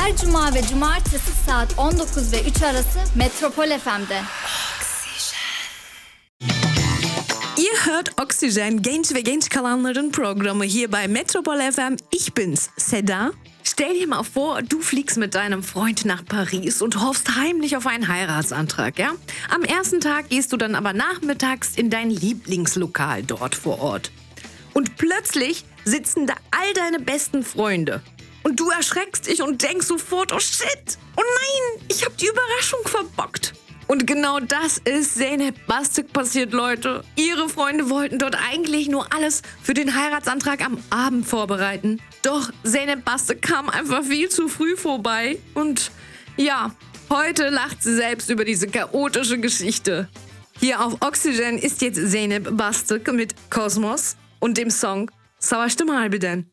Her cuma ve cumartesi saat 19 ve 3 arası Metropol FM'de. Ihr hört Oxygen, Genç ve Genç Kalanların Programme hier bei Metropol FM. Ich bin's, Seda. Stell dir mal vor, du fliegst mit deinem Freund nach Paris und hoffst heimlich auf einen Heiratsantrag, ja? Am ersten Tag gehst du dann aber nachmittags in dein Lieblingslokal dort vor Ort. Und plötzlich sitzen da all deine besten Freunde. Und du erschreckst dich und denkst sofort, oh shit, oh nein, ich hab die Überraschung verbockt. Und genau das ist Zeynep Bastık passiert, Leute. Ihre Freunde wollten dort eigentlich nur alles für den Heiratsantrag am Abend vorbereiten. Doch Zeynep Bastık kam einfach viel zu früh vorbei. Und ja, heute lacht sie selbst über diese chaotische Geschichte. Hier auf Oxygen ist jetzt Zeynep Bastık mit Kosmos und dem Song Savaştım Harbiden.